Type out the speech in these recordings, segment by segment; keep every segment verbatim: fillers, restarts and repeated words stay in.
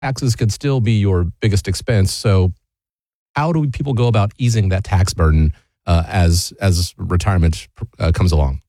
taxes could still be your biggest expense. So how do people go about easing that tax burden uh, as as retirement uh, comes along?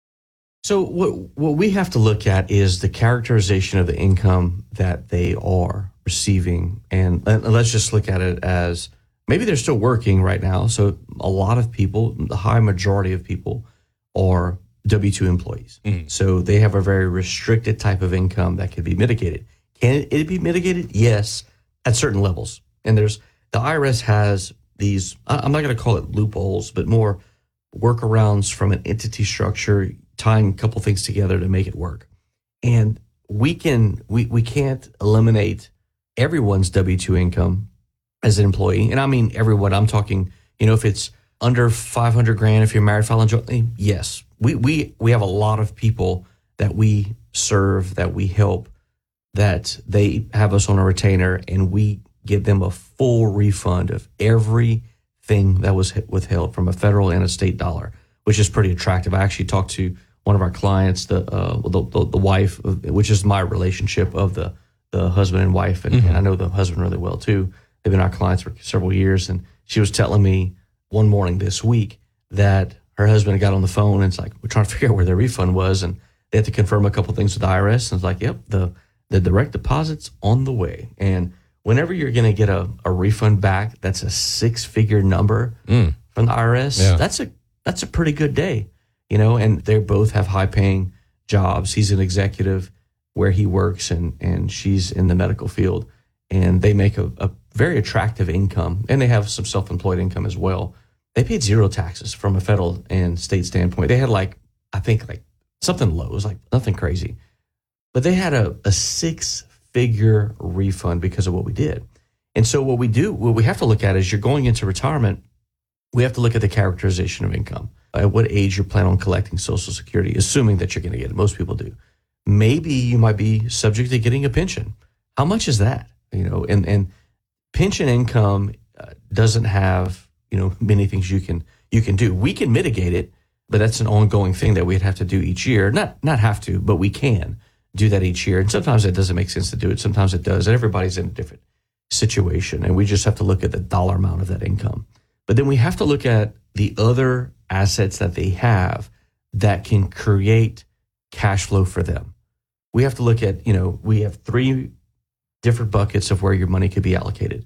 So what what we have to look at is the characterization of the income that they are receiving. And, and let's just look at it as maybe they're still working right now. So a lot of people, the high majority of people are W two employees. Mm-hmm. So they have a very restricted type of income that can be mitigated. Can it be mitigated? Yes, at certain levels. And there's the I R S has these, I'm not going to call it loopholes, but more workarounds from an entity structure, tying a couple things together to make it work. And we can we we can't eliminate everyone's W two income as an employee. And I mean everyone, I'm talking, you know, if it's under five hundred grand, if you're married, filing jointly, yes. We we we have a lot of people that we serve, that we help, that they have us on a retainer, and we give them a full refund of everything that was withheld from a federal and a state dollar, which is pretty attractive. I actually talked to one of our clients, the uh, the, the, the wife, which is my relationship of the the husband and wife, and, mm-hmm. and I know the husband really well too. They've been our clients for several years, and she was telling me one morning this week that her husband got on the phone and it's like, we're trying to figure out where their refund was, and they had to confirm a couple things with the I R S, and it's like, yep, the the direct deposit's on the way. And whenever you're going to get a, a refund back, that's a six-figure number mm. from the I R S. Yeah. That's a that's a pretty good day, you know. And they both have high-paying jobs. He's an executive where he works, and and she's in the medical field, and they make a, a very attractive income, and they have some self-employed income as well. They paid zero taxes from a federal and state standpoint. They had like, I think like something low. It was like nothing crazy. But they had a, a six-figure refund because of what we did. And so what we do, what we have to look at is you're going into retirement, we have to look at the characterization of income. At what age you plan on collecting Social Security, assuming that you're going to get it. Most people do. Maybe you might be subject to getting a pension. How much is that? You know, and, and pension income uh, doesn't have, you know, many things you can you can do. We can mitigate it, but that's an ongoing thing that we'd have to do each year. Not not have to, but we can do that each year. And sometimes it doesn't make sense to do it. Sometimes it does. And everybody's in a different situation. And we just have to look at the dollar amount of that income. But then we have to look at the other assets that they have that can create cash flow for them. We have to look at, you know, we have three different buckets of where your money could be allocated.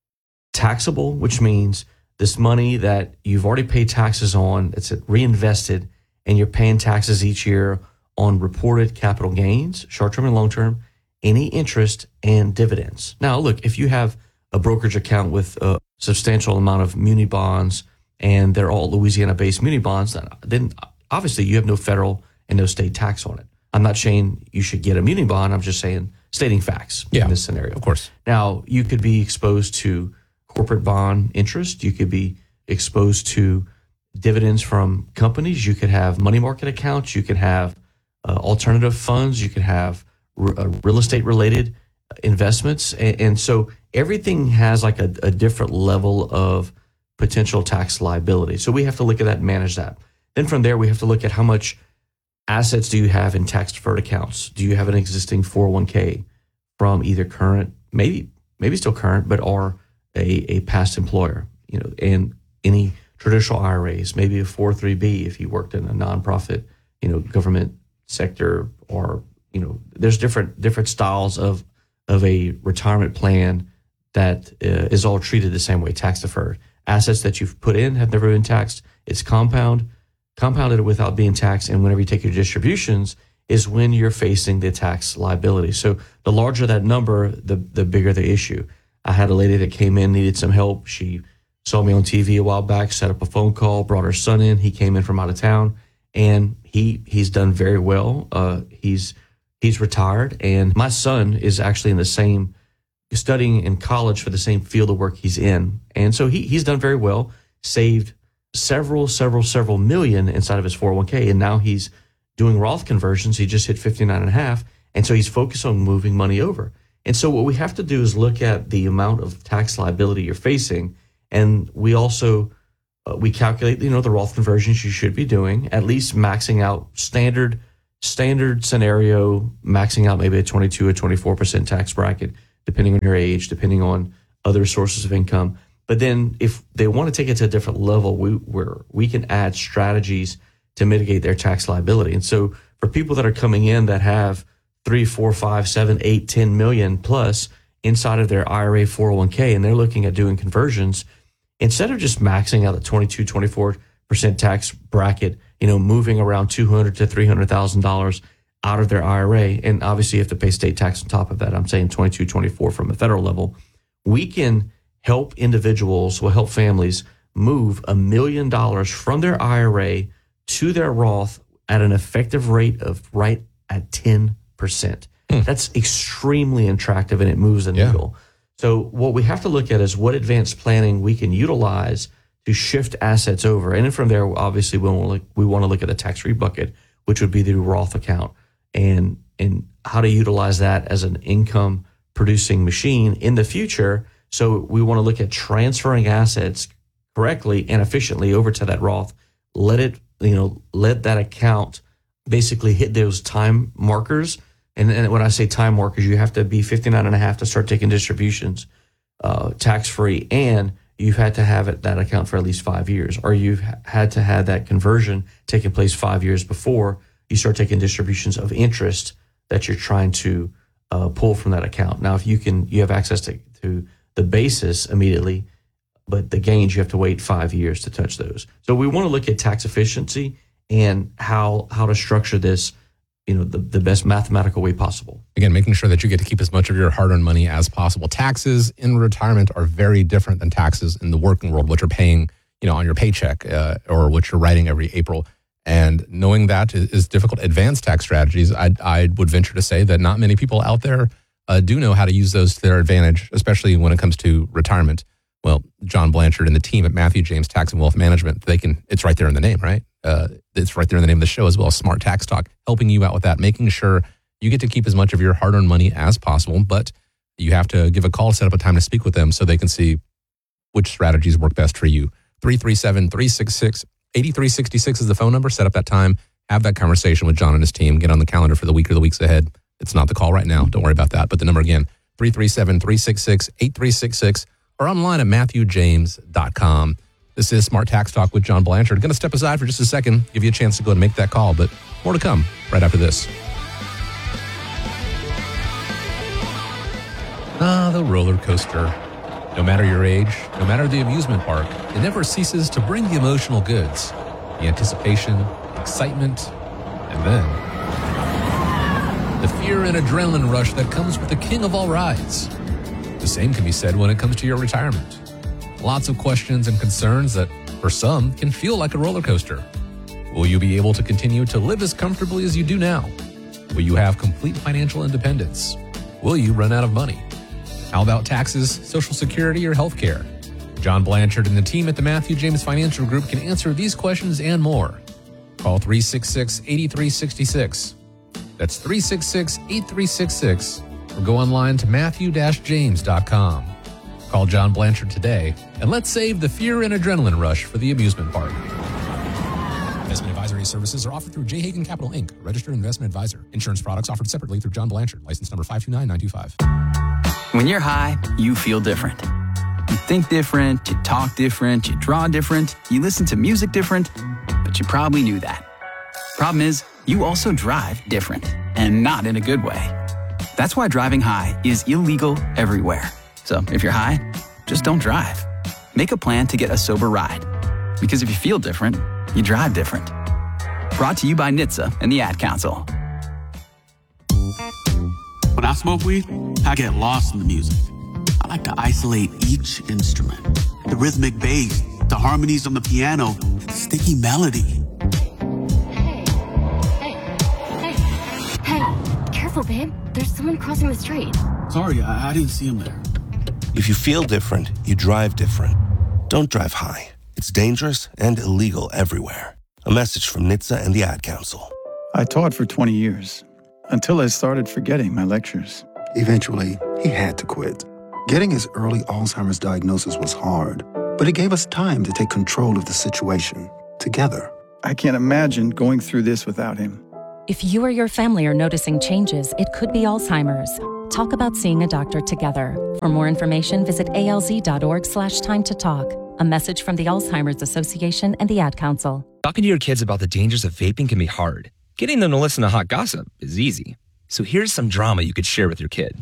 Taxable, which means this money that you've already paid taxes on, it's reinvested, and you're paying taxes each year on reported capital gains, short-term and long-term, any interest and dividends. Now, look, if you have a brokerage account with a substantial amount of muni bonds and they're all Louisiana-based muni bonds, then obviously you have no federal and no state tax on it. I'm not saying you should get a muni bond. I'm just saying stating facts yeah, in this scenario. Of course. Now, you could be exposed to corporate bond interest. You could be exposed to dividends from companies. You could have money market accounts. You could have uh, alternative funds. You could have r- uh, real estate related investments. And, and so everything has like a, a different level of potential tax liability. So we have to look at that and manage that. Then from there, we have to look at how much assets do you have in tax deferred accounts? Do you have an existing four oh one k from either current, maybe maybe still current, but are a, a past employer, you know, and any traditional I R As, maybe a four oh three b if you worked in a nonprofit, you know, government sector, or, you know, there's different different styles of of a retirement plan that uh, is all treated the same way, tax deferred. Assets that you've put in have never been taxed. It's compound, compounded without being taxed, and whenever you take your distributions is when you're facing the tax liability. So the larger that number, the the bigger the issue. I had a lady that came in, needed some help. She saw me on T V a while back, set up a phone call, brought her son in. He came in from out of town, and he he's done very well. Uh, he's he's retired, and my son is actually in the same, studying in college for the same field of work he's in. And so he he's done very well, saved several, several, several million inside of his four oh one k, and now he's doing Roth conversions. He just hit fifty-nine and a half, and so he's focused on moving money over. And so what we have to do is look at the amount of tax liability you're facing, and we also uh, we calculate, you know, the Roth conversions you should be doing, at least maxing out standard standard scenario, maxing out maybe a twenty-two or twenty-four percent tax bracket. depending on your age, depending on other sources of income. But then if they want to take it to a different level, we where we can add strategies to mitigate their tax liability. And so for people that are coming in that have three, four, five, seven, eight, ten million plus inside of their I R A four oh one k, and they're looking at doing conversions, instead of just maxing out the twenty-two, twenty-four percent tax bracket, you know, moving around two hundred to three hundred thousand dollars out of their I R A, and obviously you have to pay state tax on top of that. I'm saying twenty-two, twenty-four from a federal level. We can help individuals, will help families move a million dollars from their I R A to their Roth at an effective rate of right at ten percent. Hmm. That's extremely attractive, and it moves the Yeah. needle. So what we have to look at is what advanced planning we can utilize to shift assets over. And then from there, obviously, we want to look, we want to look at the tax-free bucket, which would be the Roth account, and, and how to utilize that as an income-producing machine in the future. So we want to look at transferring assets correctly and efficiently over to that Roth. Let it, you know, let that account basically hit those time markers. And, and when I say time markers, you have to be fifty-nine and a half to start taking distributions uh, tax-free, and you've had to have it, that account for at least five years, or you've had to have that conversion taking place five years before you start taking distributions of interest that you're trying to uh, pull from that account. Now, if you can, you have access to, to the basis immediately, but the gains, you have to wait five years to touch those. So we want to look at tax efficiency and how how to structure this, you know, the, the best mathematical way possible. Again, making sure that you get to keep as much of your hard-earned money as possible. Taxes in retirement are very different than taxes in the working world, what you're paying, you know, on your paycheck uh, or what you're writing every April. And knowing that is, is difficult. Advanced tax strategies, I, I would venture to say that not many people out there uh, do know how to use those to their advantage, especially when it comes to retirement. Well, John Blanchard and the team at Matthew James Tax and Wealth Management, they can, it's right there in the name, right? Uh, it's right there in the name of the show as well, Smart Tax Talk, helping you out with that, making sure you get to keep as much of your hard-earned money as possible, but you have to give a call, set up a time to speak with them so they can see which strategies work best for you. three three seven, three six six, eight three six six is the phone number. Set up that time, have that conversation with John and his team, get on the calendar for the week or the weeks ahead. It's not the call right now. Don't worry about that. But the number again, three three seven, three six six, eight three six six, or online at matthew james dot com. This is Smart Tax Talk with John Blanchard. Going to step aside for just a second, give you a chance to go and make that call, but more to come right after this. Ah, the roller coaster. No matter your age, no matter the amusement park, it never ceases to bring the emotional goods, the anticipation, excitement, and then the fear and adrenaline rush that comes with the king of all rides. The same can be said when it comes to your retirement. Lots of questions and concerns that, for some, can feel like a roller coaster. Will you be able to continue to live as comfortably as you do now? Will you have complete financial independence? Will you run out of money? How about taxes, Social Security, or health care? John Blanchard and the team at the Matthew James Financial Group can answer these questions and more. Call three six six, eight three six six. That's three six six, eight three six six. Or go online to matthew james dot com. Call John Blanchard today, and let's save the fear and adrenaline rush for the amusement park. Investment advisory services are offered through J. Hagan Capital, Incorporated, registered investment advisor. Insurance products offered separately through John Blanchard, license number five two nine nine two five. When you're high, you feel different. You think different, you talk different, you draw different, you listen to music different, but you probably knew that. Problem is, you also drive different, and not in a good way. That's why driving high is illegal everywhere. So if you're high, just don't drive. Make a plan to get a sober ride. Because if you feel different, you drive different. Brought to you by N H T S A and the Ad Council. When I smoke weed, I get lost in the music. I like to isolate each instrument. The rhythmic bass, the harmonies on the piano, the sticky melody. Hey, hey, hey, hey, careful, babe. There's someone crossing the street. Sorry, I, I didn't see him there. If you feel different, you drive different. Don't drive high. It's dangerous and illegal everywhere. A message from N H T S A and the Ad Council. I taught for twenty years, until I started forgetting my lectures. Eventually, he had to quit. Getting his early Alzheimer's diagnosis was hard, but it gave us time to take control of the situation together. I can't imagine going through this without him. If you or your family are noticing changes, it could be Alzheimer's. Talk about seeing a doctor together. For more information, visit alz.org slash time to talk. A message from the Alzheimer's Association and the Ad Council. Talking to your kids about the dangers of vaping can be hard. Getting them to listen to hot gossip is easy. So here's some drama you could share with your kid.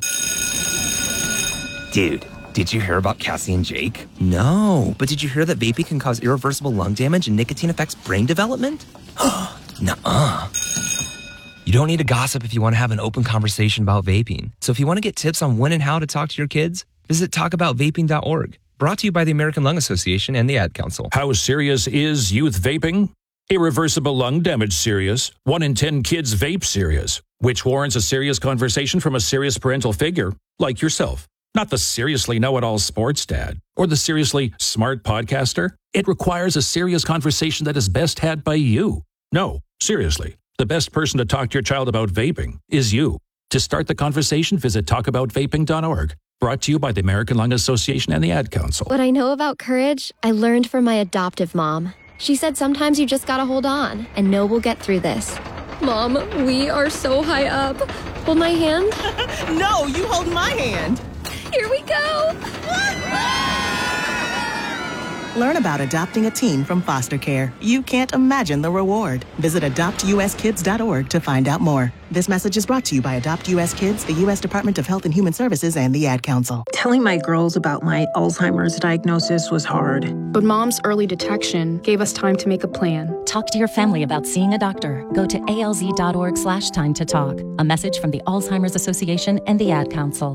Dude, did you hear about Cassie and Jake? No, but did you hear that vaping can cause irreversible lung damage and nicotine affects brain development? Nuh-uh. You don't need to gossip if you want to have an open conversation about vaping. So if you want to get tips on when and how to talk to your kids, visit talk about vaping dot org. Brought to you by the American Lung Association and the Ad Council. How serious is youth vaping? Irreversible lung damage serious. One in ten kids vape serious, which warrants a serious conversation from a serious parental figure like yourself. Not the seriously know-it-all sports dad or the seriously smart podcaster. It requires a serious conversation that is best had by you. No, seriously. The best person to talk to your child about vaping is you. To start the conversation, visit talk about vaping dot org. Brought to you by the American Lung Association and the Ad Council. What I know about courage, I learned from my adoptive mom. She said sometimes you just gotta hold on and know we'll get through this. Mom, we are so high up. Hold my hand. No, you hold my hand. Here we go. Learn about adopting a teen from foster care. You can't imagine the reward. Visit adopt u s kids dot org to find out more. This message is brought to you by Adopt U S Kids, the U S Department of Health and Human Services, and the Ad Council. Telling my girls about my Alzheimer's diagnosis was hard. But Mom's early detection gave us time to make a plan. Talk to your family about seeing a doctor. Go to alz.org slash time to talk. A message from the Alzheimer's Association and the Ad Council.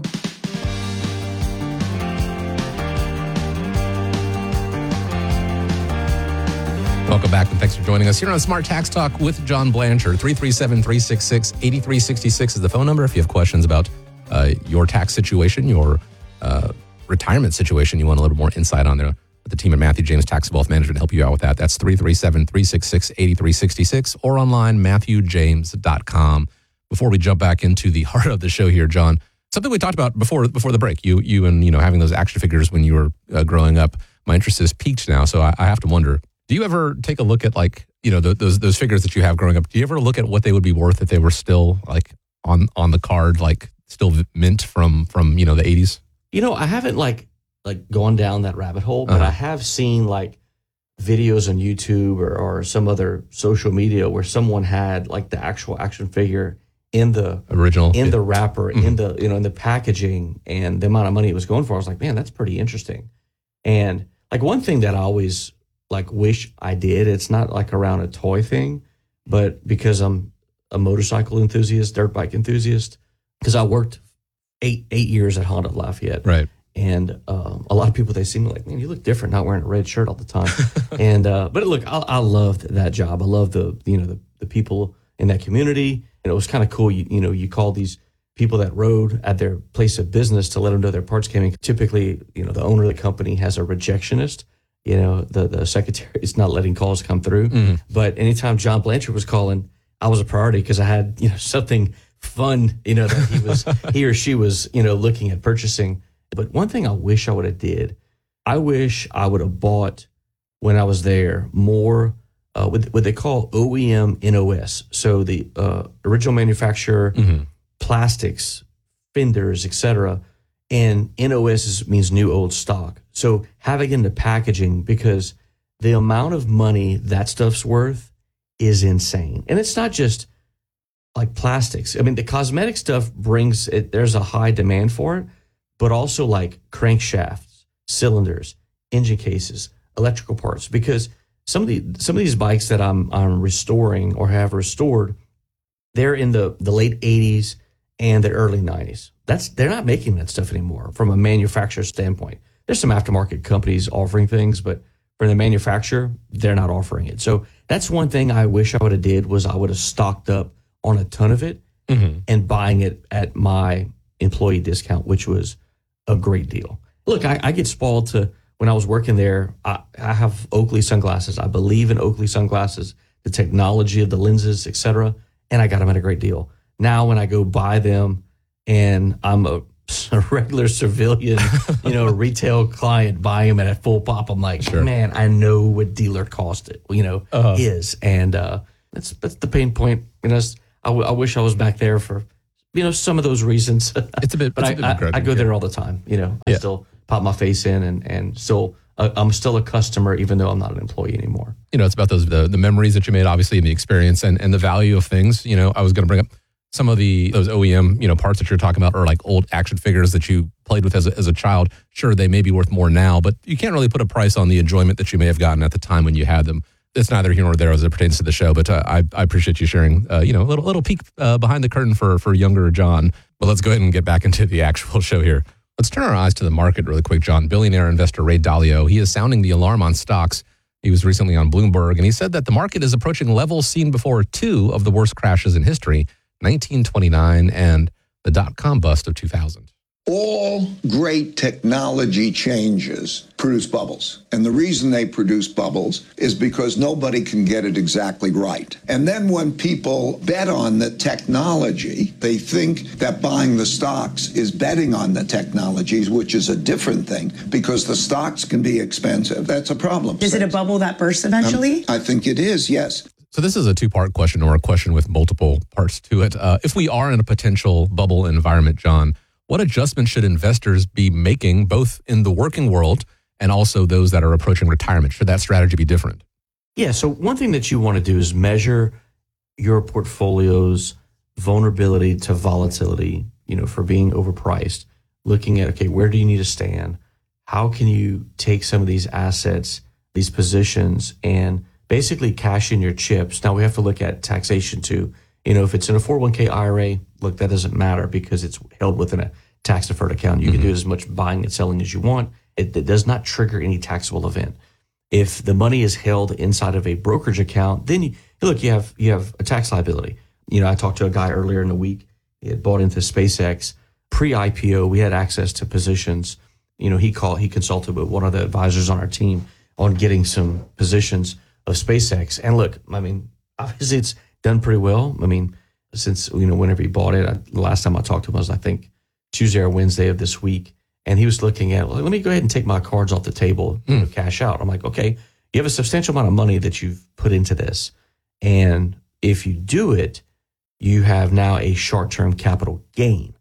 Welcome back, and thanks for joining us here on Smart Tax Talk with John Blanchard. three three seven, three six six, eight three six six is the phone number if you have questions about uh, your tax situation, your uh, retirement situation. You want a little more insight on there. But the team at Matthew James Tax and Wealth Management help you out with that. That's three three seven, three six six, eight three six six or online, matthew james dot com. Before we jump back into the heart of the show here, John, something we talked about before before the break, you you and you know having those action figures when you were uh, growing up, my interest is peaked now, so I, I have to wonder, do you ever take a look at, like, you know, the, those those figures that you have growing up? Do you ever look at what they would be worth if they were still like on on the card, like still mint from from you know the eighties? You know, I haven't like like gone down that rabbit hole, but uh-huh. I have seen like videos on YouTube or, or some other social media where someone had like the actual action figure in the original, in yeah. the wrapper, mm-hmm. in the you know in the packaging, and the amount of money it was going for. I was like, man, that's pretty interesting. And like one thing that I always like wish I did, it's not like around a toy thing, but because I'm a motorcycle enthusiast, dirt bike enthusiast, because I worked eight eight years at Honda of Lafayette. Right. And um, a lot of people, they see me like, man, you look different not wearing a red shirt all the time. and uh, But look, I, I loved that job. I loved the, you know, the, the people in that community. And it was kind of cool. You, you know, you call these people that rode at their place of business to let them know their parts came in. Typically, you know, the owner of the company has a rejectionist. You know, the, the secretary is not letting calls come through. Mm-hmm. But anytime John Blanchard was calling, I was a priority because I had, you know, something fun, you know, that he was, he or she was, you know, looking at purchasing. But one thing I wish I would have did, I wish I would have bought, when I was there, more uh, what, what they call O E M N O S. So the uh, original manufacturer, mm-hmm. plastics, fenders, et cetera. And N O S is, means new old stock. So having it in the packaging, because the amount of money that stuff's worth is insane. And it's not just like plastics. I mean, the cosmetic stuff brings it, there's a high demand for it, but also like crankshafts, cylinders, engine cases, electrical parts. Because some of the some of these bikes that I'm I'm restoring or have restored, they're in the, the late eighties and the early nineties. That's they're not making that stuff anymore from a manufacturer standpoint. There's some aftermarket companies offering things, but for the manufacturer, they're not offering it. So that's one thing I wish I would have did was I would have stocked up on a ton of it mm-hmm. and buying it at my employee discount, which was a great deal. Look, I, I get spoiled to when I was working there. I, I have Oakley sunglasses. I believe in Oakley sunglasses, the technology of the lenses, et cetera, and I got them at a great deal. Now when I go buy them and I'm a, a regular civilian, you know, retail client buying them at a full pop, I'm like, sure. man, I know what dealer cost it, you know, uh-huh. is. And uh, that's that's the pain point. You know, I, w- I wish I was back there for you know, some of those reasons. It's a bit, but it's I, a bit I, begrudging, I go yeah. there all the time. You know, I Yeah. still pop my face in and, and still, uh, I'm still a customer, even though I'm not an employee anymore. You know, it's about those the, the memories that you made, obviously, and the experience and, and the value of things. You know, I was going to bring up some of the those O E M, you know, parts that you're talking about are like old action figures that you played with as a, as a child. Sure, they may be worth more now, but you can't really put a price on the enjoyment that you may have gotten at the time when you had them. It's neither here nor there as it pertains to the show, but uh, I, I appreciate you sharing, uh, you know, a little little peek uh, behind the curtain for for younger John. But let's go ahead and get back into the actual show here. Let's turn our eyes to the market really quick, John. Billionaire investor Ray Dalio, he is sounding the alarm on stocks. He was recently on Bloomberg, and he said that the market is approaching levels seen before two of the worst crashes in history, nineteen twenty-nine and the dot-com bust of two thousand. All great technology changes produce bubbles. And the reason they produce bubbles is because nobody can get it exactly right. And then when people bet on the technology, they think that buying the stocks is betting on the technologies, which is a different thing because the stocks can be expensive. That's a problem. Is it a bubble that bursts eventually? Um, I think it is, yes. So this is a two-part question, or a question with multiple parts to it. Uh, if we are in a potential bubble environment, John, what adjustments should investors be making both in the working world and also those that are approaching retirement? Should that strategy be different? Yeah, so one thing that you want to do is measure your portfolio's vulnerability to volatility, you know, for being overpriced, looking at, okay, where do you need to stand? How can you take some of these assets, these positions, and basically cash in your chips? Now we have to look at taxation too. You know, if it's in a four oh one k I R A, look, that doesn't matter because it's held within a tax-deferred account. You mm-hmm. can do as much buying and selling as you want. It, it does not trigger any taxable event. If the money is held inside of a brokerage account, then you, look, you have you have a tax liability. You know, I talked to a guy earlier in the week. He had bought into SpaceX pre-I P O. We had access to positions. You know, he called, he consulted with one of the advisors on our team on getting some positions of SpaceX. And look, I mean, obviously it's done pretty well. I mean, since, you know, whenever he bought it, I, the last time I talked to him was, I think, Tuesday or Wednesday of this week. And he was looking at, well, let me go ahead and take my cards off the table, you know, cash out. I'm like, okay, you have a substantial amount of money that you've put into this. And if you do it, you have now a short-term capital gain.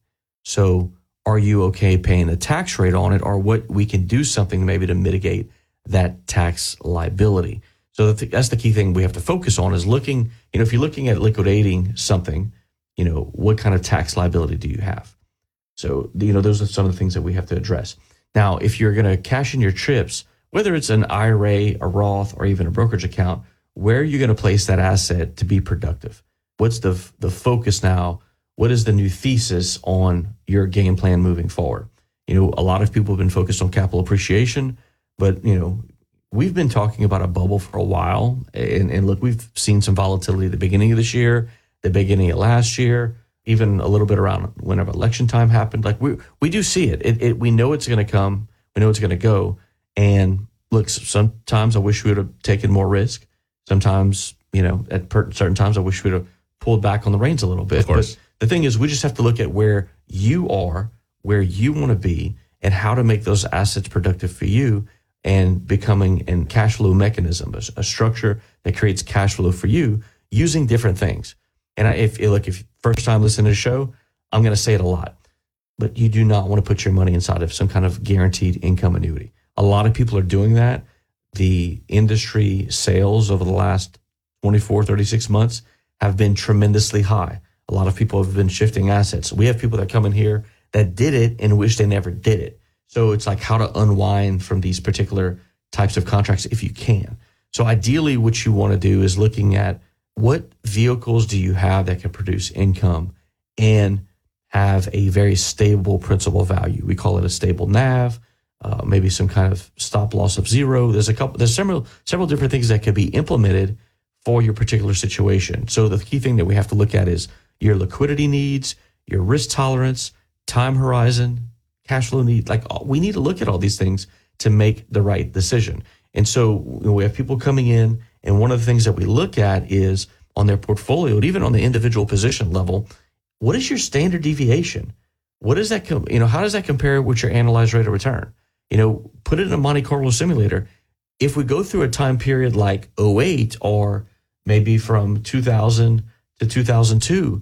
So are you okay paying the tax rate on it, or what we can do something maybe to mitigate that tax liability? So that's the key thing we have to focus on is looking, you know, if you're looking at liquidating something, you know, what kind of tax liability do you have? So, you know, those are some of the things that we have to address. Now, if you're going to cash in your chips, whether it's an I R A, a Roth, or even a brokerage account, where are you going to place that asset to be productive? What's the the focus now? What is the new thesis on your game plan moving forward? You know, a lot of people have been focused on capital appreciation, but, you know, we've been talking about a bubble for a while. And, and look, we've seen some volatility at the beginning of this year, the beginning of last year, even a little bit around whenever election time happened. Like we we do see it. It, it we know it's going to come. We know it's going to go. And look, sometimes I wish we would have taken more risk. Sometimes, you know, at per- certain times I wish we'd have pulled back on the reins a little bit. Of course. But the thing is, we just have to look at where you are, where you want to be, and how to make those assets productive for you, and becoming a cash flow mechanism, a, a structure that creates cash flow for you using different things. And I, if look, if first time listening to the show, I'm going to say it a lot, but you do not want to put your money inside of some kind of guaranteed income annuity. A lot of people are doing that. The industry sales over the last twenty-four, thirty-six months have been tremendously high. A lot of people have been shifting assets. We have people that come in here that did it and wish they never did it. So it's like how to unwind from these particular types of contracts if you can. So ideally what you want to do is looking at what vehicles do you have that can produce income and have a very stable principal value. We call it a stable N A V, uh, maybe some kind of stop loss of zero. There's a couple, there's several, several different things that could be implemented for your particular situation. So the key thing that we have to look at is your liquidity needs, your risk tolerance, time horizon, cash flow need. Like we need to look at all these things to make the right decision. And so we have people coming in, and one of the things that we look at is on their portfolio, and even on the individual position level, what is your standard deviation? What is that? Com- you know, how does that compare with your analyzed rate of return? You know, put it in a Monte Carlo simulator. If we go through a time period like oh eight or maybe from two thousand to two thousand two,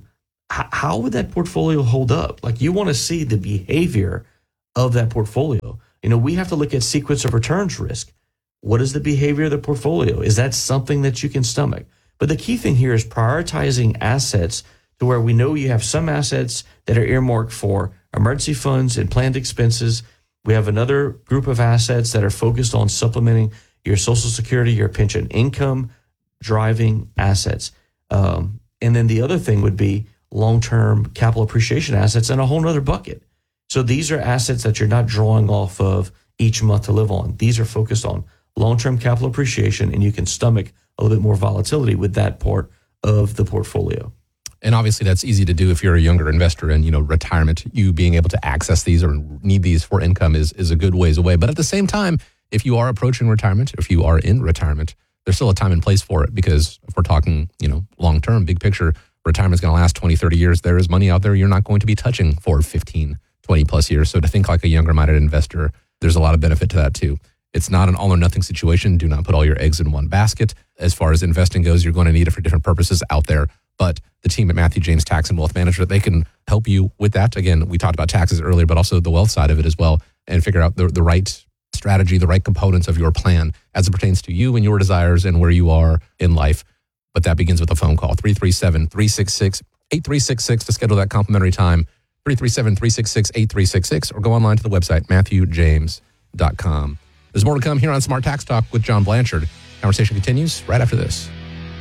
h- how would that portfolio hold up? Like, you want to see the behavior of that portfolio. You know, we have to look at sequence of returns risk. What is the behavior of the portfolio? Is that something that you can stomach? But the key thing here is prioritizing assets to where we know you have some assets that are earmarked for emergency funds and planned expenses. We have another group of assets that are focused on supplementing your Social Security, your pension income, driving assets. Um, and then the other thing would be long-term capital appreciation assets in a whole nother bucket. So these are assets that you're not drawing off of each month to live on. These are focused on long-term capital appreciation, and you can stomach a little bit more volatility with that part of the portfolio. And obviously that's easy to do if you're a younger investor, and, you know, retirement, you being able to access these or need these for income is, is a good ways away. But at the same time, if you are approaching retirement, if you are in retirement, there's still a time and place for it, because if we're talking, you know, long-term, big picture, retirement's going to last twenty, thirty years. There is money out there you're not going to be touching for fifteen, twenty plus years. So to think like a younger minded investor, there's a lot of benefit to that too. It's not an all or nothing situation. Do not put all your eggs in one basket. As far as investing goes, you're going to need it for different purposes out there. But the team at Matthew James Tax and Wealth Management, they can help you with that. Again, we talked about taxes earlier, but also the wealth side of it as well, and figure out the, the right strategy, the right components of your plan as it pertains to you and your desires and where you are in life. But that begins with a phone call, three three seven, three six six, eight three six six to schedule that complimentary time, three three seven, three six six, eight three six six, or go online to the website, matthew james dot com. There's more to come here on Smart Tax Talk with John Blanchard. Conversation continues right after this.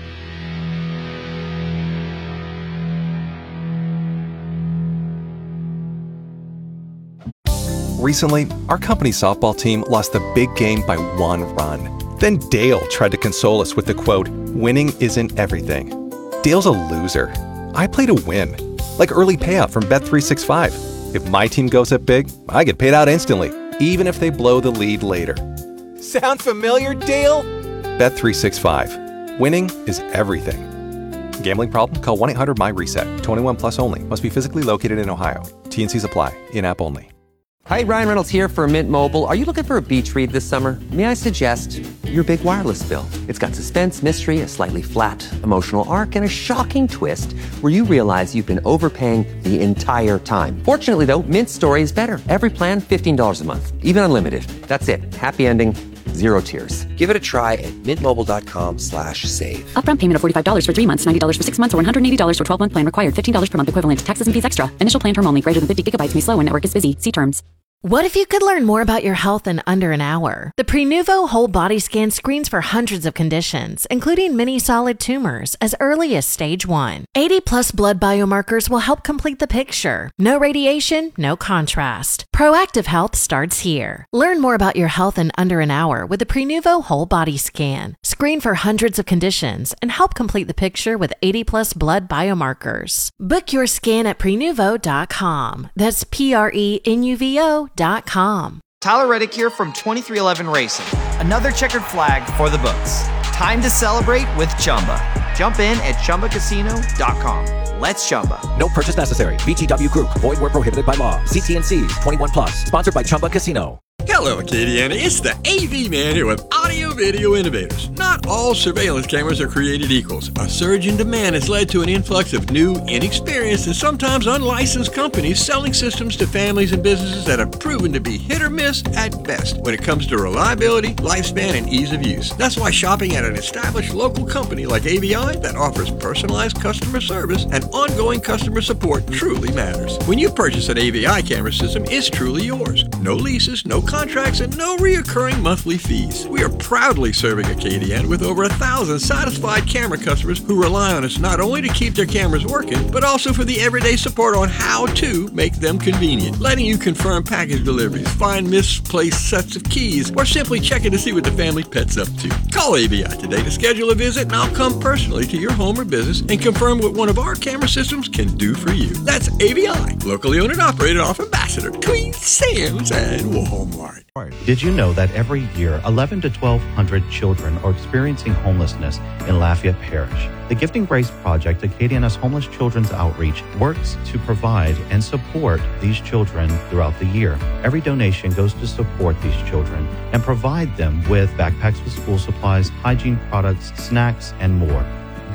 Recently, our company softball team lost a big game by one run. Then Dale tried to console us with the quote, "Winning isn't everything." Dale's a loser. I play to win. Like early payout from Bet three sixty-five. If my team goes up big, I get paid out instantly, even if they blow the lead later. Sound familiar, Dale? Bet three sixty-five. Winning is everything. Gambling problem? Call one eight hundred M Y reset. twenty-one plus only. Must be physically located in Ohio. T N Cs apply. In-app only. Hi, Ryan Reynolds here for Mint Mobile. Are you looking for a beach read this summer? May I suggest your big wireless bill? It's got suspense, mystery, a slightly flat emotional arc, and a shocking twist where you realize you've been overpaying the entire time. Fortunately, though, Mint's story is better. Every plan, fifteen dollars a month, even unlimited. That's it. Happy ending, zero tears. Give it a try at mintmobile.com slash save. Upfront payment of forty-five dollars for three months, ninety dollars for six months, or one hundred eighty dollars for twelve-month plan required. fifteen dollars per month equivalent. Taxes and fees extra. Initial plan term only. Greater than fifty gigabytes may slow when network is busy. See terms. What if you could learn more about your health in under an hour? The Prenuvo Whole Body Scan screens for hundreds of conditions, including many solid tumors, as early as stage one. eighty plus blood biomarkers will help complete the picture. No radiation, no contrast. Proactive health starts here. Learn more about your health in under an hour with the Prenuvo Whole Body Scan. Screen for hundreds of conditions and help complete the picture with eighty plus blood biomarkers. Book your scan at prenuvo dot com. That's P R E N U V O dot com. Tyler Reddick here from twenty-three eleven Racing. Another checkered flag for the books. Time to celebrate with Chumba. Jump in at chumba casino dot com. Let's Chumba. No purchase necessary. V G W Group. Void where prohibited by law. See T N Cs. twenty-one plus. Sponsored by Chumba Casino. Hello, Acadiana. It's the A V man here with Audio Video Innovators. Not all surveillance cameras are created equals. A surge in demand has led to an influx of new, inexperienced, and sometimes unlicensed companies selling systems to families and businesses that have proven to be hit or miss at best when it comes to reliability, lifespan, and ease of use. That's why shopping at an established local company like A V I that offers personalized customer service and ongoing customer support truly matters. When you purchase an A V I camera system, it's truly yours. No leases, no contracts, and no reoccurring monthly fees. We are proudly serving Acadiana with over a thousand satisfied camera customers who rely on us not only to keep their cameras working, but also for the everyday support on how to make them convenient, letting you confirm package deliveries, find misplaced sets of keys, or simply checking to see what the family pet's up to. Call A V I today to schedule a visit, and I'll come personally to your home or business and confirm what one of our camera systems can do for you. That's A V I, locally owned and operated off Ambassador between Sam's and Walmart. Did you know that every year eleven to twelve hundred children are experiencing homelessness in Lafayette Parish? The Gifting Grace Project, Acadiana's Homeless Children's Outreach, works to provide and support these children throughout the year. Every donation goes to support these children and provide them with backpacks with school supplies, hygiene products, snacks, and more.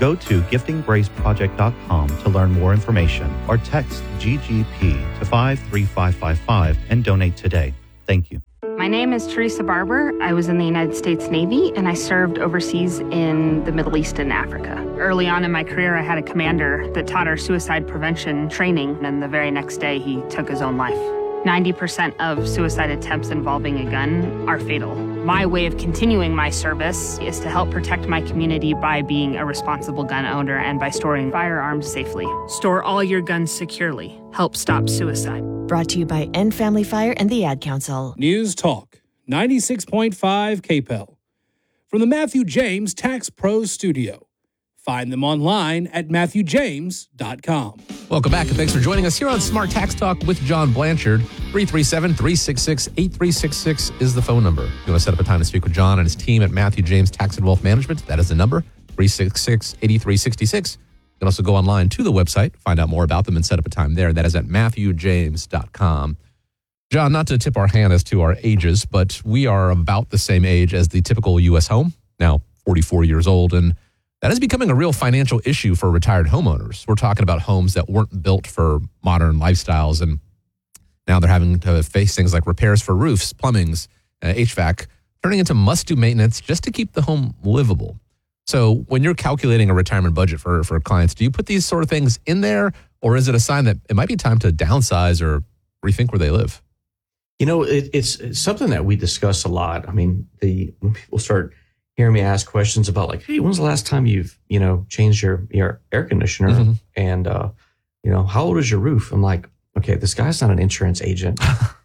Go to gifting grace project dot com to learn more information or text G G P to five three five five five and donate today. Thank you. My name is Teresa Barber. I was in the United States Navy and I served overseas in the Middle East and Africa. Early on in my career, I had a commander that taught our suicide prevention training, and the very next day he took his own life. ninety percent of suicide attempts involving a gun are fatal. My way of continuing my service is to help protect my community by being a responsible gun owner and by storing firearms safely. Store all your guns securely. Help stop suicide. Brought to you by End Family Fire and the Ad Council. News Talk, ninety-six point five K P E L. From the Matthew James Tax Pros Studio. Find them online at matthew james dot com. Welcome back, and thanks for joining us here on Smart Tax Talk with John Blanchard. three three seven, three six six, eight three six six is the phone number. If you want to set up a time to speak with John and his team at Matthew James Tax and Wealth Management, that is the number, three six six, eight three six six. You can also go online to the website, find out more about them, and set up a time there. That is at matthew james dot com. John, not to tip our hand as to our ages, but we are about the same age as the typical U S home, now forty-four years old, and that is becoming a real financial issue for retired homeowners. We're talking about homes that weren't built for modern lifestyles, and now they're having to face things like repairs for roofs, plumbings, uh, H V A C, turning into must-do maintenance just to keep the home livable. So when you're calculating a retirement budget for, for clients, do you put these sort of things in there, or is it a sign that it might be time to downsize or rethink where they live? You know, it, it's, it's something that we discuss a lot. I mean, the when people start hearing me ask questions about like, hey, when's the last time you've, you know, changed your, your air conditioner? Mm-hmm. And, uh, you know, how old is your roof? I'm like, okay, this guy's not an insurance agent.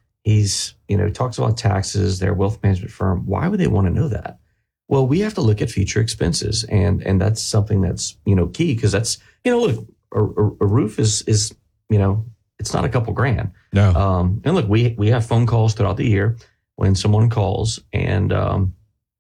He's, you know, talks about taxes, their wealth management firm. Why would they want to know that? Well, we have to look at future expenses. And, and that's something that's, you know, key, because that's, you know, look, a, a roof is, is, you know, it's not a couple grand. No. Um, and look, we, we have phone calls throughout the year when someone calls, and, um,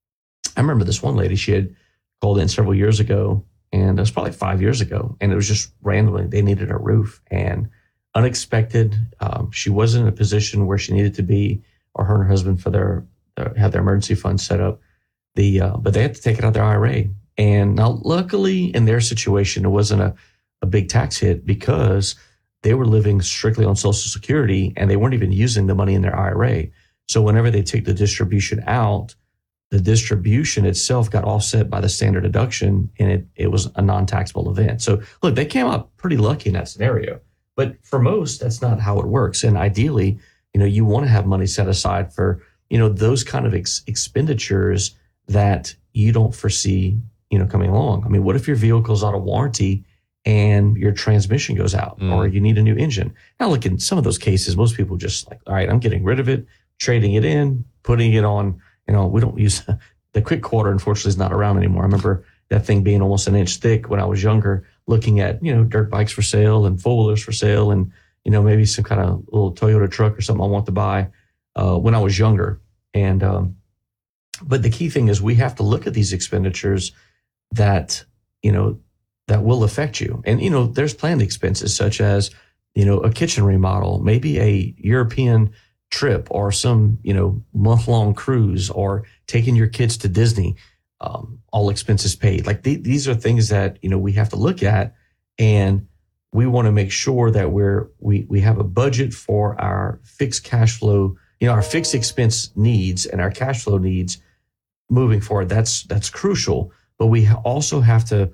I remember this one lady, she had called in several years ago, and it was probably five years ago, and it was just randomly, they needed a roof, and unexpected. Um, she wasn't in a position where she needed to be, or her and her husband for their, their have their emergency fund set up. The uh, but they had to take it out of their I R A. And now, luckily, in their situation, it wasn't a, a big tax hit because they were living strictly on Social Security, and they weren't even using the money in their I R A. So whenever they take the distribution out, the distribution itself got offset by the standard deduction, and it, it was a non-taxable event. So look, they came out pretty lucky in that scenario. But for most, that's not how it works. And ideally, you know, you want to have money set aside for, you know, those kind of ex- expenditures that you don't foresee, you know, coming along. I mean, what if your vehicle's out of warranty and your transmission goes out, mm. or you need a new engine? Now, look, in some of those cases, most people just like, all right, I'm getting rid of it, trading it in, putting it on. You know, we don't use the quick quarter, unfortunately, is not around anymore. I remember that thing being almost an inch thick when I was younger, looking at, you know, dirt bikes for sale and four-wheelers for sale, and, you know, maybe some kind of little Toyota truck or something I want to buy uh, when I was younger. And, um, but the key thing is we have to look at these expenditures that, you know, that will affect you. And, you know, there's planned expenses such as, you know, a kitchen remodel, maybe a European trip, or some, you know, month-long cruise, or taking your kids to Disney, um, all expenses paid. Like th- these are things that, you know, we have to look at, and we want to make sure that we're, we, we have a budget for our fixed cash flow, you know, our fixed expense needs and our cash flow needs moving forward. That's, that's crucial. But we also have to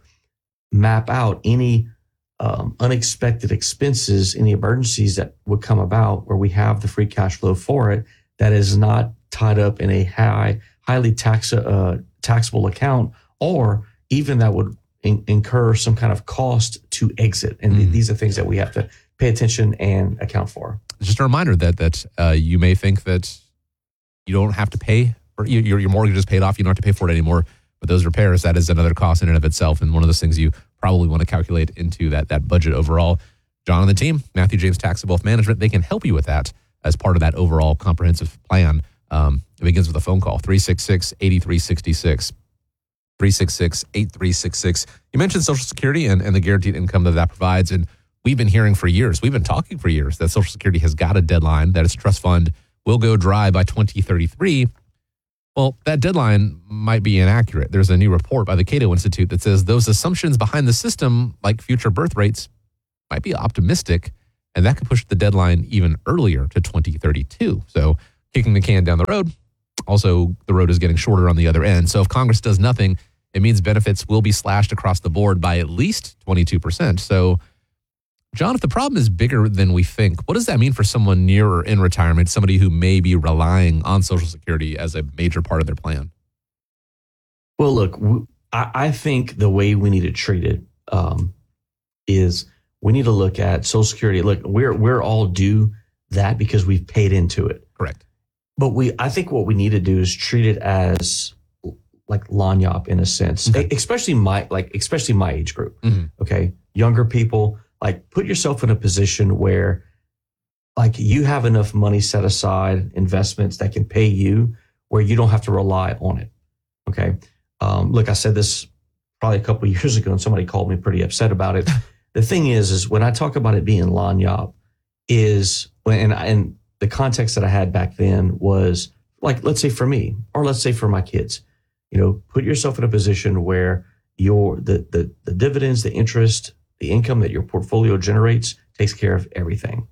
map out any Um, unexpected expenses, any emergencies that would come about, where we have the free cash flow for it, that is not tied up in a high, highly tax, uh, taxable account, or even that would in- incur some kind of cost to exit. And mm. th- these are things that we have to pay attention and account for. Just a reminder that that uh, you may think that you don't have to pay, or your, your mortgage is paid off, you don't have to pay for it anymore. But those repairs, that is another cost in and of itself, and one of those things you probably want to calculate into that that budget overall. John and the team, Matthew James Tax and Wealth Management, they can help you with that as part of that overall comprehensive plan. Um, it begins with a phone call, three six six, eight three six six, three six six, eight three six six. You mentioned Social Security and, and the guaranteed income that that provides, and we've been hearing for years, we've been talking for years, that Social Security has got a deadline, that its trust fund will go dry by twenty thirty-three. Well, that deadline might be inaccurate. There's a new report by the Cato Institute that says those assumptions behind the system, like future birth rates, might be optimistic, and that could push the deadline even earlier to twenty thirty-two. So kicking the can down the road. Also, the road is getting shorter on the other end. So if Congress does nothing, it means benefits will be slashed across the board by at least twenty-two percent. So, John, if the problem is bigger than we think, what does that mean for someone near or in retirement, somebody who may be relying on Social Security as a major part of their plan? Well, look, I, I think the way we need to treat it um, is we need to look at Social Security. Look, we're we're all due that because we've paid into it. Correct. But we, I think what we need to do is treat it as like lagniappe in a sense, Okay. especially my like especially my age group. Mhm. Okay, younger people, like put yourself in a position where like you have enough money set aside, investments that can pay you, where you don't have to rely on it. Okay, um, look, I said this probably a couple of years ago, and somebody called me pretty upset about it. The thing is, is when I talk about it being lagniappe, is when and and the context that I had back then was like, let's say for me, or let's say for my kids, you know, put yourself in a position where your the the, the dividends, the interest, the income that your portfolio generates takes care of everything.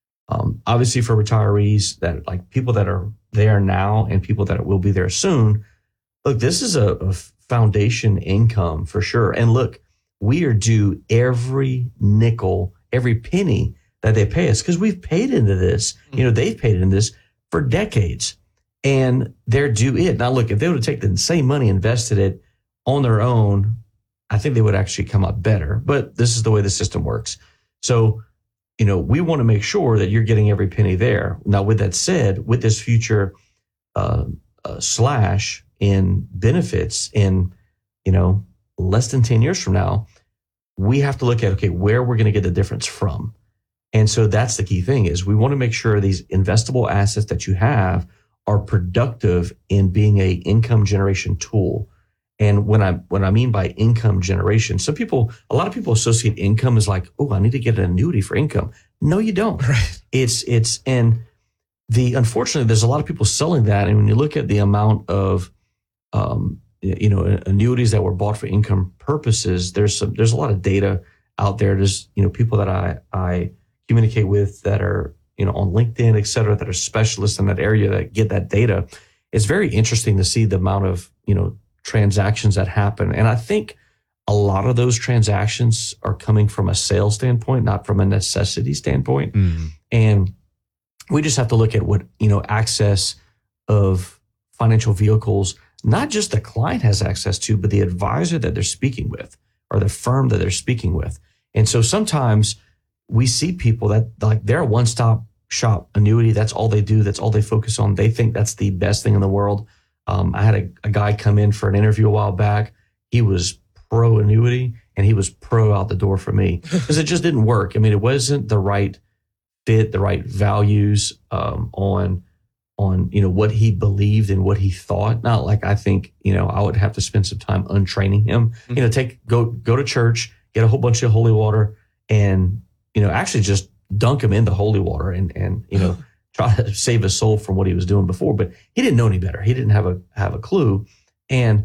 Um, obviously, for retirees, that like people that are there now and people that will be there soon, look, this is a, a foundation income for sure. And look, we are due every nickel, every penny that they pay us because we've paid into this. You know, they've paid into this for decades, and they're due it. Now, look, if they would have taken the same money, invested it on their own, I think they would actually come out better. But this is the way the system works. So, you know, we want to make sure that you're getting every penny there. Now, with that said, with this future uh, uh, slash in benefits in, you know, less than ten years from now, we have to look at, okay, where we're going to get the difference from. And so that's the key thing is we want to make sure these investable assets that you have are productive in being a income generation tool. And when I when I mean by income generation, some people, a lot of people associate income as like, oh, I need to get an annuity for income. No, you don't. Right. It's it's and the unfortunately, there's a lot of people selling that. And when you look at the amount of um, you know annuities that were bought for income purposes, there's some there's a lot of data out there. There's you know people that I I communicate with that are, you know, on LinkedIn, et cetera, that are specialists in that area that get that data. It's very interesting to see the amount of, you know, transactions that happen. And I think a lot of those transactions are coming from a sales standpoint, not from a necessity standpoint. Mm. And we just have to look at what, you know, access of financial vehicles, not just the client has access to, but the advisor that they're speaking with or the firm that they're speaking with. And so sometimes we see people that like they're a one-stop shop annuity. That's all they do. That's all they focus on. They think that's the best thing in the world. Um, I had a, a guy come in for an interview a while back. He was pro annuity and he was pro out the door for me because it just didn't work. I mean, it wasn't the right fit, the right values um, on on you know what he believed and what he thought. Not like I think you know I would have to spend some time untraining him. Mm-hmm. You know, take go go to church, get a whole bunch of holy water, and you know, actually just dunk him in the holy water and, and, you know, try to save his soul from what he was doing before. But he didn't know any better. He didn't have a, have a clue. And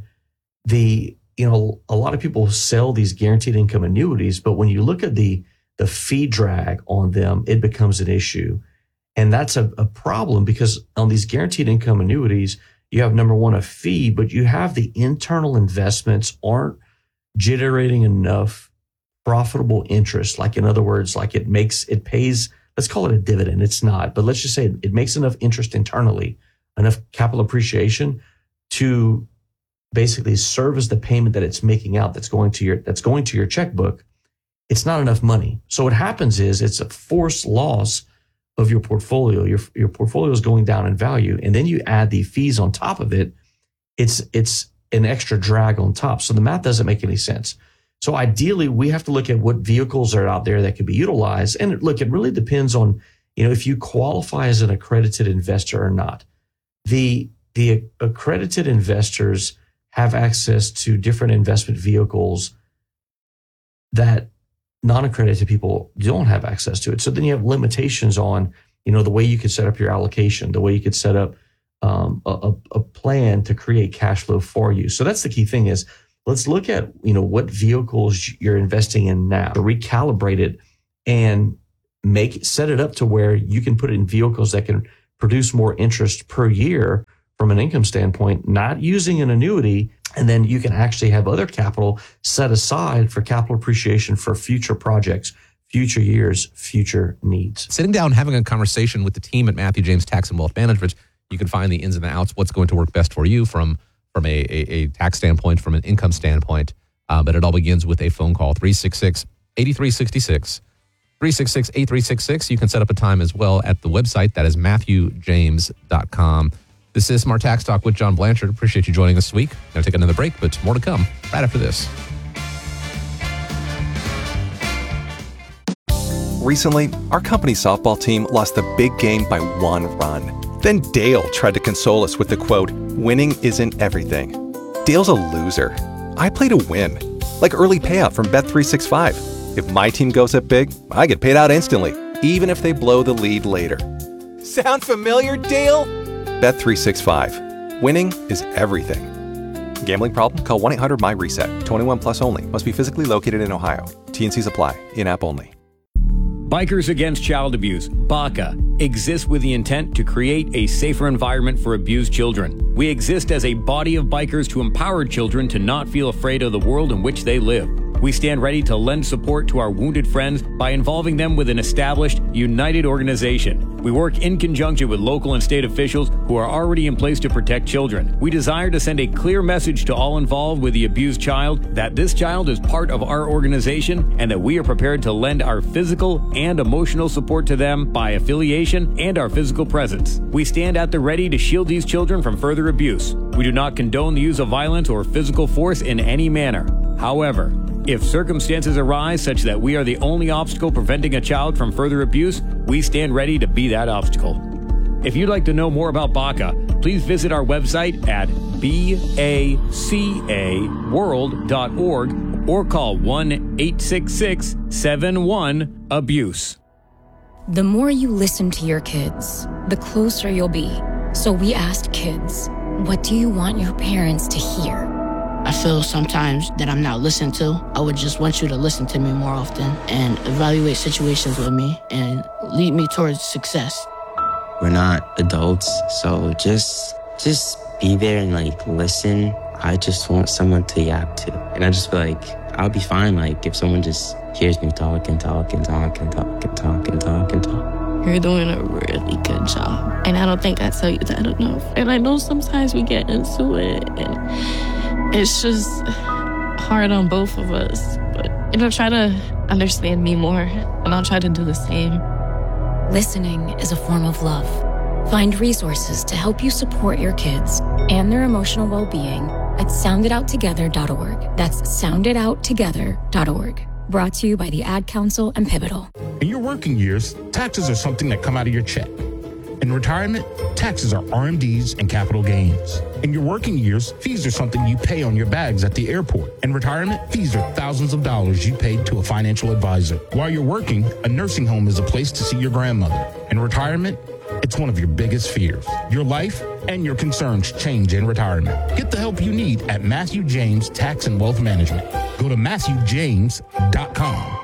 the, you know, a lot of people sell these guaranteed income annuities, but when you look at the, the fee drag on them, it becomes an issue. And that's a, a problem because on these guaranteed income annuities, you have number one, a fee, but you have the internal investments aren't generating enough profitable interest. Like in other words, like it makes, it pays, let's call it a dividend. It's not, but let's just say it, it makes enough interest internally, enough capital appreciation to basically serve as the payment that it's making out that's going to your, that's going to your checkbook. It's not enough money. So what happens is it's a forced loss of your portfolio. Your, your portfolio is going down in value. And then you add the fees on top of it. It's, it's an extra drag on top. So the math doesn't make any sense. So ideally, we have to look at what vehicles are out there that can be utilized. And look, it really depends on, you know, if you qualify as an accredited investor or not. The, the accredited investors have access to different investment vehicles that non-accredited people don't have access to it. So then you have limitations on, you know, the way you could set up your allocation, the way you could set up um, a, a plan to create cash flow for you. So that's the key thing is let's look at, you know, what vehicles you're investing in now, recalibrate it and make it, set it up to where you can put it in vehicles that can produce more interest per year from an income standpoint, not using an annuity. And then you can actually have other capital set aside for capital appreciation for future projects, future years, future needs. Sitting down, having a conversation with the team at Matthew James Tax and Wealth Management, you can find the ins and the outs, what's going to work best for you from, from a, a, a tax standpoint, from an income standpoint. Uh, but it all begins with a phone call, three six six, eight three six six. three six six, eight three six six. You can set up a time as well at the website. That is matthew james dot com. This is Smart Tax Talk with John Blanchard. Appreciate you joining us this week. Going to take another break, but more to come right after this. Recently, our company softball team lost the big game by one run. Then Dale tried to console us with the quote, "Winning isn't everything." Dale's a loser. I play to win, like early payout from Bet three sixty-five. If my team goes up big, I get paid out instantly, even if they blow the lead later. Sound familiar, Dale? Bet three sixty-five. Winning is everything. Gambling problem? Call one eight hundred M Y reset. twenty-one plus only. Must be physically located in Ohio. T and Cs apply. In-app only. Bikers Against Child Abuse, BACA, exists with the intent to create a safer environment for abused children. We exist as a body of bikers to empower children to not feel afraid of the world in which they live. We stand ready to lend support to our wounded friends by involving them with an established, united organization. We work in conjunction with local and state officials who are already in place to protect children. We desire to send a clear message to all involved with the abused child that this child is part of our organization and that we are prepared to lend our physical and emotional support to them by affiliation and our physical presence. We stand at the ready to shield these children from further abuse. We do not condone the use of violence or physical force in any manner. However, if circumstances arise such that we are the only obstacle preventing a child from further abuse, we stand ready to be that obstacle. If you'd like to know more about BACA, please visit our website at baca world dot org or call one eight six six, seven one, abuse. The more you listen to your kids, the closer you'll be. So we asked kids, what do you want your parents to hear? I feel sometimes that I'm not listened to. I would just want you to listen to me more often and evaluate situations with me and lead me towards success. We're not adults, so just just be there and like listen. I just want someone to yap to. And I just feel like I'll be fine like if someone just hears me talk and talk and talk and talk and talk and talk and talk. You're doing a really good job. And I don't think I tell you that enough. And I know sometimes we get into it and it's just hard on both of us. But, you know, try to understand me more, and I'll try to do the same. Listening is a form of love. Find resources to help you support your kids and their emotional well-being at sound it out together dot org. That's sound it out together dot org. Brought to you by the Ad Council and Pivotal. In your working years, taxes are something that come out of your check. In retirement, taxes are R M Ds and capital gains. In your working years, fees are something you pay on your bags at the airport. In retirement, fees are thousands of dollars you paid to a financial advisor. While you're working, a nursing home is a place to see your grandmother. In retirement, it's one of your biggest fears. Your life and your concerns change in retirement. Get the help you need at Matthew James Tax and Wealth Management. Go to matthew james dot com.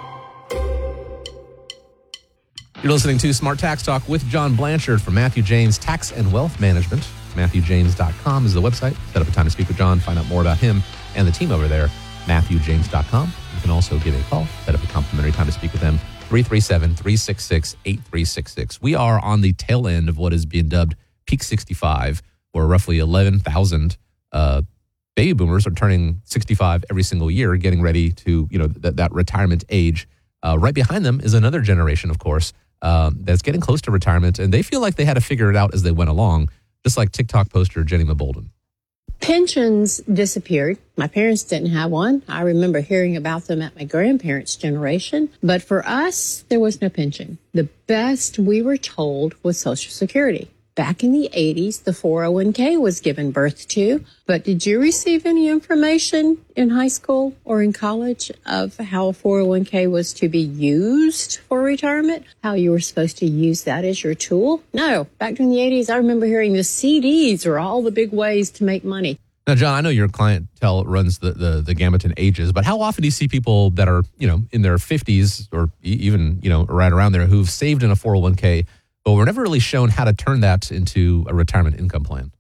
You're listening to Smart Tax Talk with John Blanchard from Matthew James Tax and Wealth Management. matthew james dot com is the website. Set up a time to speak with John, find out more about him and the team over there, matthew james dot com. You can also give a call, set up a complimentary time to speak with them, three three seven, three six six, eight three six six. We are on the tail end of what is being dubbed Peak sixty-five, where roughly eleven thousand uh, baby boomers are turning sixty-five every single year, getting ready to, you know, th- that retirement age. Uh, right behind them is another generation, of course, Um, that's getting close to retirement, and they feel like they had to figure it out as they went along, just like TikTok poster Jenny McBolden. Pensions disappeared. My parents didn't have one. I remember hearing about them at my grandparents' generation, but for us, there was no pension. The best we were told was Social Security. back in the eighties, the four oh one k was given birth to. But did you receive any information in high school or in college of how a four oh one k was to be used for retirement? How you were supposed to use that as your tool? No. Back in the eighties, I remember hearing the C Ds were all the big ways to make money. Now, John, I know your clientele runs the, the, the gamut in ages, but how often do you see people that are, you know, in their fifties or e- even, you know, right around there who've saved in a four oh one k, but were never really shown how to turn that into a retirement income plan?